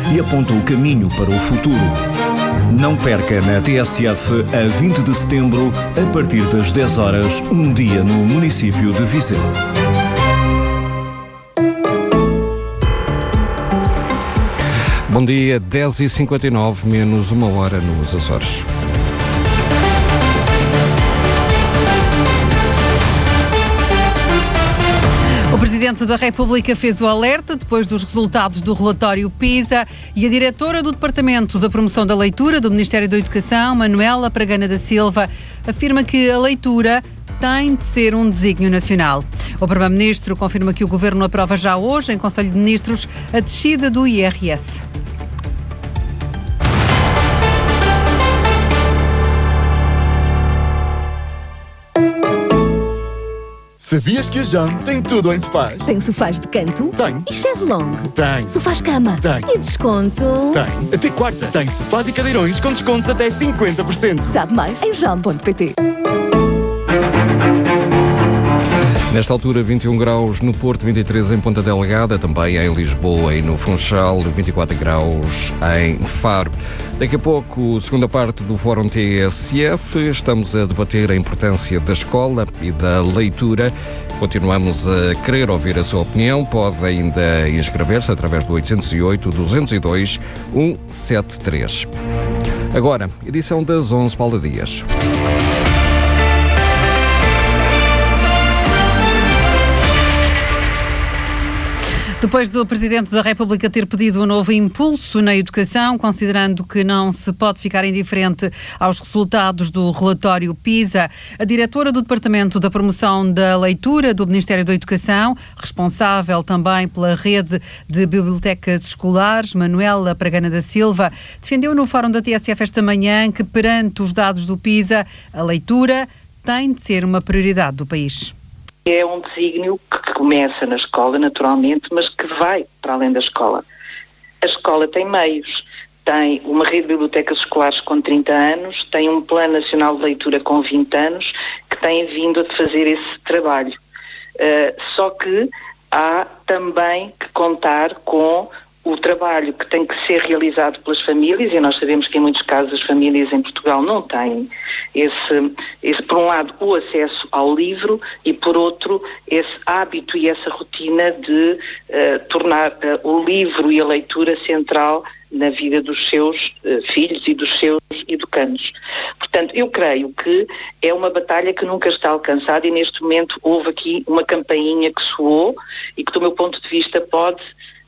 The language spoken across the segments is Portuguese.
e aponta o caminho para o futuro. Não perca na TSF a 20 de setembro, a partir das 10 horas, um dia no município de Viseu. Bom dia, 10h59, menos uma hora nos Açores. O Presidente da República fez o alerta depois dos resultados do relatório PISA e a diretora do Departamento da Promoção da Leitura do Ministério da Educação, Manuela Pregana da Silva, afirma que a leitura tem de ser um desígnio nacional. O Primeiro-Ministro confirma que o Governo aprova já hoje, em Conselho de Ministros, a descida do IRS. Sabias que a John tem tudo em sofás? Tem sofás de canto? Tem. E chaise longue? Tem. Sofás-cama? Tem. E desconto? Tem. Até quarta. Tem sofás e cadeirões com descontos até 50%. Sabe mais em john.pt. Nesta altura, 21 graus no Porto, 23 em Ponta Delgada, também em Lisboa e no Funchal, 24 graus em Faro. Daqui a pouco, segunda parte do Fórum TSF, estamos a debater a importância da escola e da leitura. Continuamos a querer ouvir a sua opinião. Pode ainda inscrever-se através do 808-202-173. Agora, edição das 11, Paula Dias. Depois do Presidente da República ter pedido um novo impulso na educação, considerando que não se pode ficar indiferente aos resultados do relatório PISA, a diretora do Departamento da Promoção da Leitura do Ministério da Educação, responsável também pela rede de bibliotecas escolares, Manuela Pregana da Silva, defendeu no Fórum da TSF esta manhã que, perante os dados do PISA, a leitura tem de ser uma prioridade do país. É um desígnio que começa na escola, naturalmente, mas que vai para além da escola. A escola tem meios, tem uma rede de bibliotecas escolares com 30 anos, tem um Plano Nacional de Leitura com 20 anos, que tem vindo a fazer esse trabalho. Só que há também que contar com o trabalho que tem que ser realizado pelas famílias, e nós sabemos que em muitos casos as famílias em Portugal não têm esse por um lado, o acesso ao livro e, por outro, esse hábito e essa rotina de tornar o livro e a leitura central na vida dos seus filhos e dos seus educandos. Portanto, eu creio que é uma batalha que nunca está alcançada e neste momento houve aqui uma campainha que soou e que, do meu ponto de vista, pode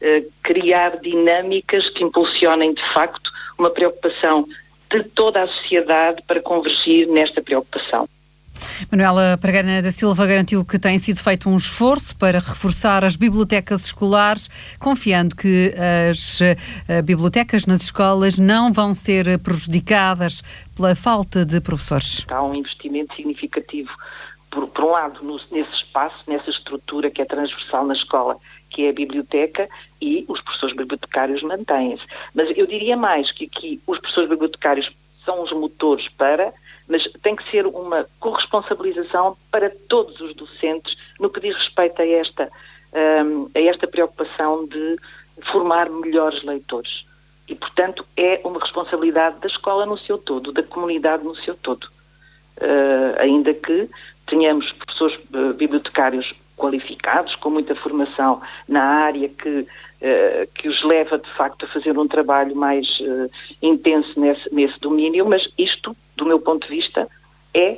criar dinâmicas que impulsionem de facto uma preocupação de toda a sociedade para convergir nesta preocupação. Manuela Pregana da Silva garantiu que tem sido feito um esforço para reforçar as bibliotecas escolares, confiando que as bibliotecas nas escolas não vão ser prejudicadas pela falta de professores. Há um investimento significativo, por um lado, nesse espaço, nessa estrutura que é transversal na escola, que é a biblioteca, e os professores bibliotecários mantêm-se. Mas eu diria mais que aqui os professores bibliotecários são os motores mas tem que ser uma corresponsabilização para todos os docentes no que diz respeito a esta preocupação de formar melhores leitores. E, portanto, é uma responsabilidade da escola no seu todo, da comunidade no seu todo. Ainda que tenhamos professores bibliotecários qualificados, com muita formação na área que os leva, de facto, a fazer um trabalho mais intenso nesse domínio, mas isto, do meu ponto de vista, é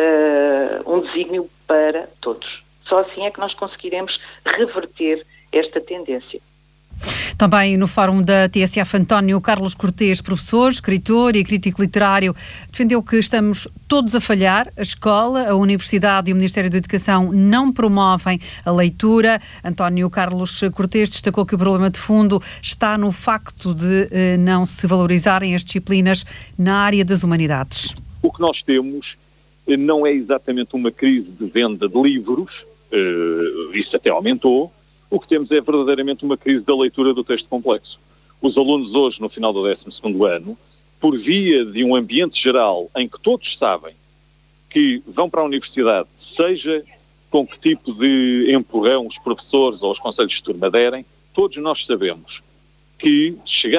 um desígnio para todos. Só assim é que nós conseguiremos reverter esta tendência. Também no Fórum da TSF, António Carlos Cortês, professor, escritor e crítico literário, defendeu que estamos todos a falhar. A escola, a universidade e o Ministério da Educação não promovem a leitura. António Carlos Cortês destacou que o problema de fundo está no facto de não se valorizarem as disciplinas na área das humanidades. O que nós temos não é exatamente uma crise de venda de livros, isso até aumentou. O que temos é verdadeiramente uma crise da leitura do texto complexo. Os alunos hoje, no final do 12º ano, por via de um ambiente geral em que todos sabem que vão para a universidade, seja com que tipo de empurrão os professores ou os conselhos de turma derem, todos nós sabemos que, chegando